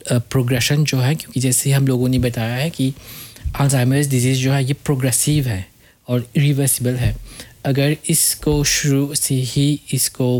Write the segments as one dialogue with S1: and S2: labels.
S1: Progression जो है, क्योंकि जैसे हम लोगों ने बताया है कि अल्जाइमर्स डिजीज़ जो है ये प्रोग्रेसिव है और इरिवर्सिबल है। अगर इसको शुरू से ही इसको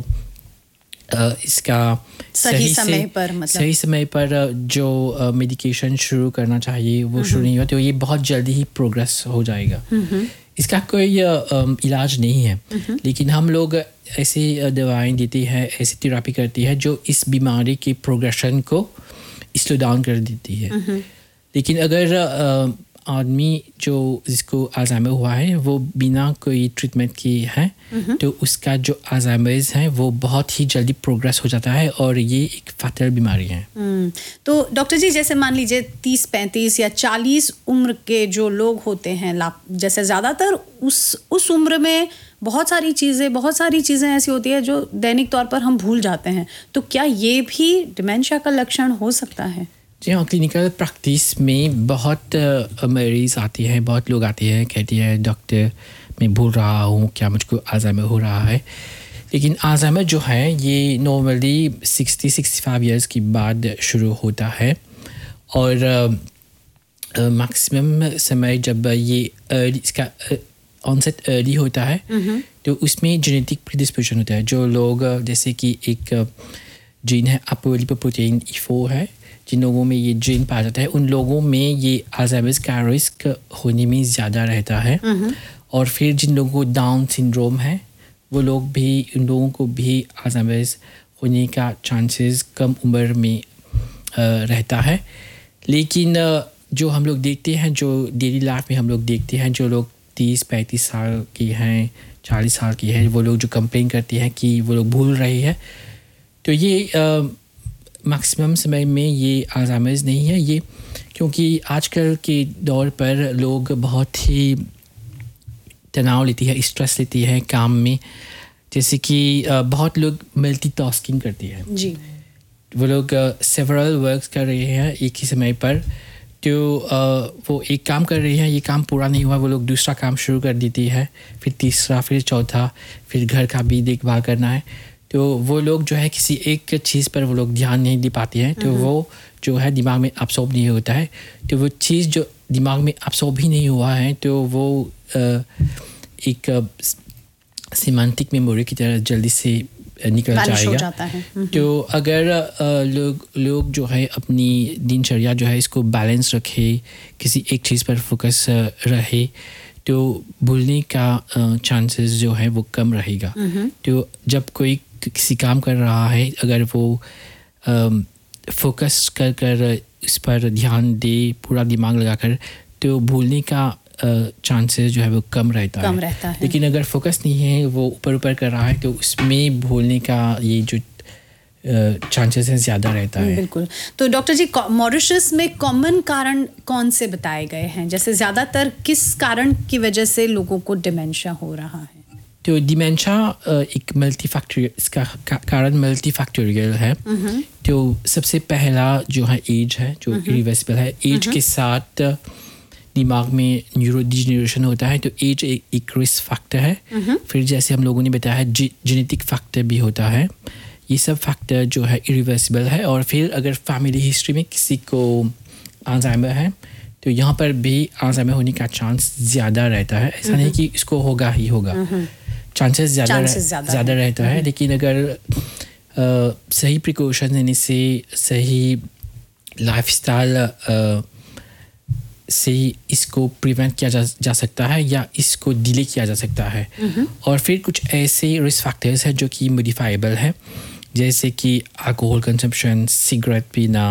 S1: इसका
S2: सही समय पर
S1: जो मेडिकेशन शुरू करना चाहिए वो शुरू नहीं हुआ तो ये बहुत जल्दी ही प्रोग्रेस हो जाएगा। इसका कोई इलाज नहीं है, लेकिन हम लोग ऐसी दवाएं देती है, ऐसी थेरेपी करती है जो इस बीमारी की प्रोग्रेशन को स्लो डाउन कर देती है। लेकिन अगर आदमी जो जिसको अल्जाइमर हुआ है वो बिना कोई ट्रीटमेंट किए है तो उसका जो अल्जाइमर्स है वो बहुत ही जल्दी प्रोग्रेस हो जाता है और ये एक फैटल बीमारी है।
S2: तो डॉक्टर जी, जैसे मान लीजिए 30, 35 या 40 उम्र के जो लोग होते हैं, जैसे ज़्यादातर उस उम्र में बहुत सारी चीज़ें ऐसी होती है जो दैनिक तौर पर हम भूल जाते हैं, तो क्या ये भी डिमेंशिया का लक्षण हो सकता है?
S1: जी हाँ, क्लिनिकल प्रैक्टिस में बहुत मरीज आते हैं, बहुत लोग आते हैं, कहते हैं डॉक्टर मैं भूल रहा हूँ, क्या मुझको अल्जाइमर हो रहा है। लेकिन अल्जाइमर जो है ये नॉर्मली 60-65 इयर्स के बाद शुरू होता है और मैक्सिमम समय जब ये इसका ऑनसेट अर्ली होता है तो उसमें जेनेटिक प्रीडिस्पोजिशन होता है। जो लोग जैसे कि एक जीन है अपोलिपोप्रोटीन E4 है, जिन लोगों में ये जीन पाया जाता है उन लोगों में ये अल्जाइमर का रिस्क होने में ज़्यादा रहता है। और फिर जिन लोगों को डाउन सिंड्रोम है वो लोग भी, उन लोगों को भी अल्जाइमर होने का चांसेस कम उम्र में रहता है। लेकिन जो हम लोग देखते हैं, जो डेली लाइफ में हम लोग देखते हैं, जो लोग 30-35 साल की हैं, 40 साल की है, वो लोग जो कंप्लेन करते हैं कि वो लोग भूल रहे हैं, तो ये मैक्सिमम समय में ये अल्जाइमर्स नहीं है। ये क्योंकि आजकल के दौर पर लोग बहुत ही तनाव लेती है, स्ट्रेस लेती है काम में, जैसे कि बहुत लोग मल्टीटास्किंग करती है
S2: जी।
S1: वो लोग सेवरल वर्क्स कर रहे हैं एक ही समय पर, तो वो एक काम कर रही है, ये काम पूरा नहीं हुआ, वो लोग दूसरा काम शुरू कर देती है, फिर तीसरा, फिर चौथा, फिर घर का भी देखभाल करना है। तो वो लोग जो है किसी एक चीज़ पर वो लोग ध्यान नहीं दे पाते हैं, तो वो जो है दिमाग में अब्सॉर्ब नहीं होता है। तो वो चीज़ जो दिमाग में अब्सॉर्ब ही नहीं हुआ है तो वो एक सिमेंटिक मेमोरी की तरह जल्दी से निकल जाएगा। तो अगर लोग जो है अपनी दिनचर्या जो है इसको बैलेंस रखे, किसी एक चीज़ पर फोकस रहे, तो भूलने का चांसेस जो है वो कम रहेगा। तो जब कोई किसी काम कर रहा है, अगर वो फोकस कर इस पर ध्यान दे, पूरा दिमाग लगाकर, तो भूलने का चांसेस जो है वो कम रहता है। लेकिन अगर फोकस नहीं है, वो ऊपर कर रहा है, तो उसमें भूलने का ये जो चांसेस है ज़्यादा रहता है।
S2: बिल्कुल। तो डॉक्टर जी, मॉरिशस में कॉमन कारण कौन से बताए गए हैं? जैसे ज़्यादातर किस कारण की वजह से लोगों को डिमेंशिया हो रहा है?
S1: तो डिमेंशिया एक मल्टीफैक्टोरियल, इसका कारण मल्टीफैक्टोरियल है। तो सबसे पहला जो है एज है, जो इरिवर्सिबल है। एज के साथ दिमाग में न्यूरोडिजेनरेशन होता है, तो एज एक रिस्क फैक्टर है। फिर जैसे हम लोगों ने बताया है जेनेटिक फैक्टर भी होता है। ये सब फैक्टर जो है इरिवर्सिबल है। और फिर अगर फैमिली हिस्ट्री में किसी को अल्जाइमर है तो यहाँ पर भी अल्जाइमर होने का चांस ज़्यादा रहता है। ऐसा नहीं कि इसको होगा ही होगा, चांसेस ज़्यादा रहता है। लेकिन अगर सही प्रिकॉशन लेने से, सही लाइफस्टाइल से इसको प्रिवेंट किया जा सकता है या इसको डिले किया जा सकता है। और फिर कुछ ऐसे रिस्क फैक्टर्स हैं जो कि मॉडिफाइबल है, जैसे कि अल्कोहल कंजम्पशन, सिगरेट पीना,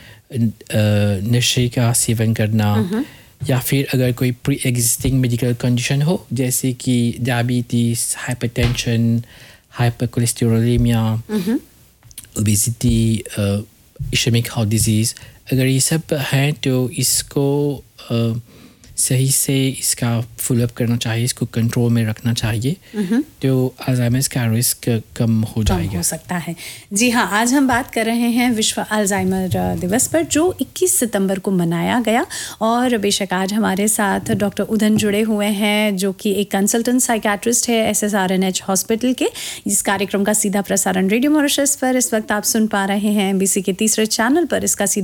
S1: नशे का सेवन करना, या फिर अगर कोई प्री एग्जिस्टिंग मेडिकल कंडीशन हो, जैसे कि diabetes, hypertension, हाइपरकोलेस्टेरोलेमिया, obesity, ischaemic heart disease, अगर ये सब है तो इसको सही से इसका फॉलोअप करना चाहिए, इसको कंट्रोल में रखना चाहिए, तो अल्जाइमर का रिस्क कम हो जाएगा,
S2: हो सकता है। जी हाँ, आज हम बात कर रहे हैं विश्व अल्जाइमर दिवस पर, जो 21 सितंबर को मनाया गया। और बेशक आज हमारे साथ डॉक्टर उदन जुड़े हुए हैं, जो कि एक कंसल्टेंट साइकियाट्रिस्ट है SSRNH हॉस्पिटल के। इस कार्यक्रम का सीधा प्रसारण रेडियो मॉरिशस पर इस वक्त आप सुन पा रहे हैं, MBC के तीसरे चैनल पर इसका